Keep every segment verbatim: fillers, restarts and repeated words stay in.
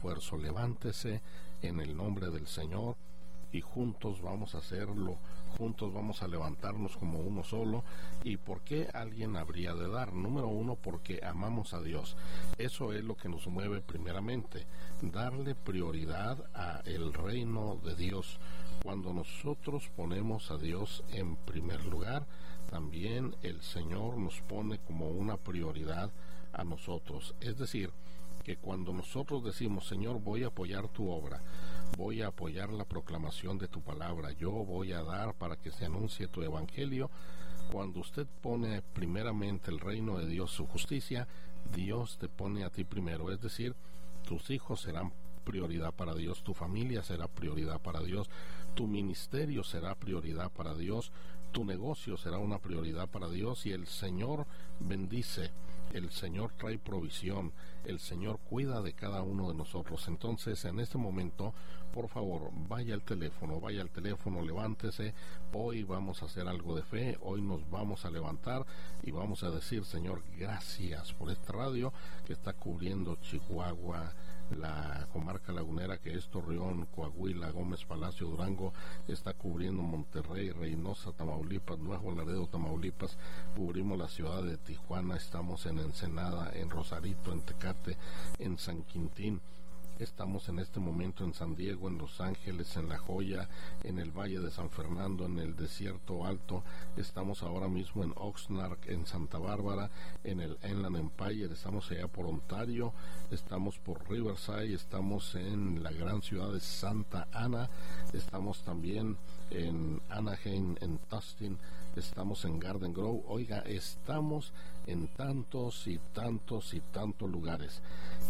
esfuerzo. Levántese en el nombre del Señor y juntos vamos a hacerlo, juntos vamos a levantarnos como uno solo. ¿Y por qué alguien habría de dar? Número uno, porque amamos a Dios. Eso es lo que nos mueve primeramente, darle prioridad a el reino de Dios. Cuando nosotros ponemos a Dios en primer lugar, también el Señor nos pone como una prioridad a nosotros. Es decir, que cuando nosotros decimos, Señor, voy a apoyar tu obra, voy a apoyar la proclamación de tu palabra, yo voy a dar para que se anuncie tu evangelio, cuando usted pone primeramente el reino de Dios, su justicia, Dios te pone a ti primero. Es decir, tus hijos serán prioridad para Dios, tu familia será prioridad para Dios, tu ministerio será prioridad para Dios, tu negocio será una prioridad para Dios, y el Señor bendice, el Señor trae provisión, el Señor cuida de cada uno de nosotros. Entonces, en este momento, por favor, vaya al teléfono, vaya al teléfono, levántese. Hoy vamos a hacer algo de fe, hoy nos vamos a levantar y vamos a decir, Señor, gracias por esta radio que está cubriendo Chihuahua, la comarca lagunera que es Torreón, Coahuila, Gómez Palacio, Durango, está cubriendo Monterrey, Reynosa, Tamaulipas, Nuevo Laredo, Tamaulipas, cubrimos la ciudad de Tijuana, estamos en Ensenada, en Rosarito, en Tecate, en San Quintín. Estamos en este momento en San Diego, en Los Ángeles, en La Joya, en el Valle de San Fernando, en el Desierto Alto. Estamos ahora mismo en Oxnard, en Santa Bárbara, en el Inland Empire. Estamos allá por Ontario, estamos por Riverside, estamos en la gran ciudad de Santa Ana, estamos también en Anaheim, en Tustin, estamos en Garden Grove. Oiga, estamos en tantos y tantos y tantos lugares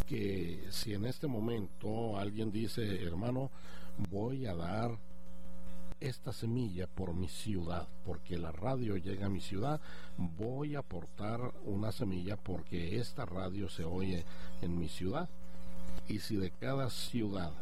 que si en este momento alguien dice, hermano, voy a dar esta semilla por mi ciudad, porque la radio llega a mi ciudad, voy a aportar una semilla porque esta radio se oye en mi ciudad. Y si de cada ciudad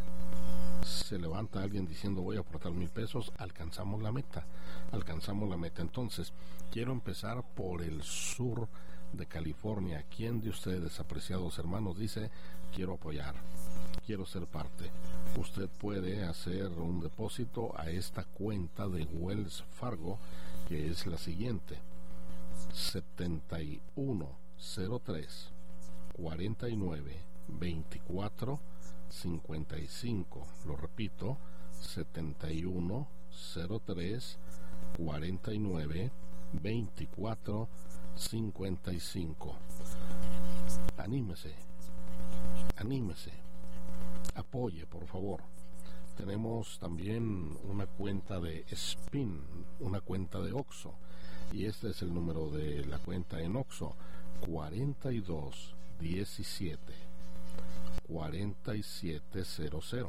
se levanta alguien diciendo voy a aportar mil pesos, alcanzamos la meta, alcanzamos la meta. Entonces, quiero empezar por el sur de California. ¿Quién de ustedes, apreciados hermanos, dice quiero apoyar, quiero ser parte? Usted puede hacer un depósito a esta cuenta de Wells Fargo, que es la siguiente: setenta y uno cero tres cuarenta y nueve veinticuatro cincuenta y cinco. Lo repito, setenta y uno cero tres cuarenta y nueve veinticuatro cincuenta y cinco. Anímese, anímese, apoye, por favor. Tenemos también una cuenta de Spin, una cuenta de Oxxo, y este es el número de la cuenta en Oxxo: cuarenta y dos diecisiete cuarenta y siete cero cero,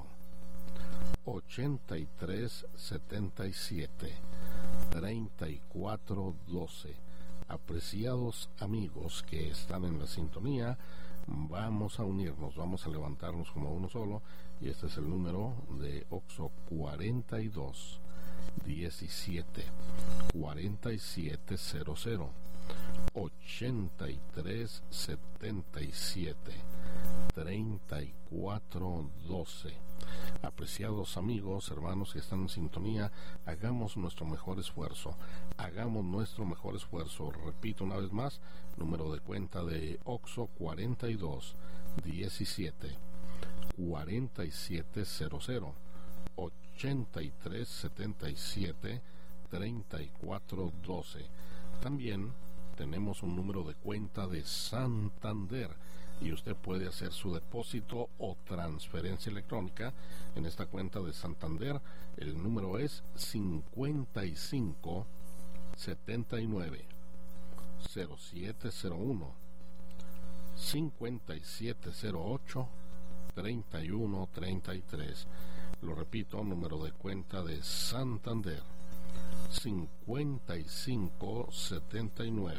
ochenta y tres setenta y siete treinta y cuatro doce. Apreciados amigos que están en la sintonía, vamos a unirnos, vamos a levantarnos como uno solo, y este es el número de Oxxo: cuarenta y dos diecisiete cuarenta y siete cero cero, ochenta y tres setenta y siete treinta y cuatro doce. Apreciados amigos, hermanos que están en sintonía, hagamos nuestro mejor esfuerzo, hagamos nuestro mejor esfuerzo. Repito una vez más, número de cuenta de Oxxo: cuarenta y dos diecisiete cuarenta y siete cero cero, ochenta y tres setenta y siete treinta y cuatro doce. También tenemos un número de cuenta de Santander, y usted puede hacer su depósito o transferencia electrónica en esta cuenta de Santander. El número es cincuenta y cinco setenta y nueve cero siete cero uno, cincuenta y siete cero ocho treinta y uno treinta y tres. Lo repito, número de cuenta de Santander: cincuenta y cinco setenta y nueve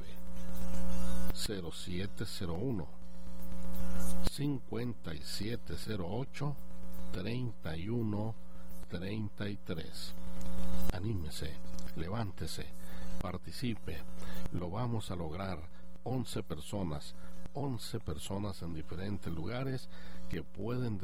cero siete cero uno, cincuenta y siete cero ocho treinta y uno treinta y tres. Anímese, levántese, participe. Lo vamos a lograr. once personas, once personas en diferentes lugares que pueden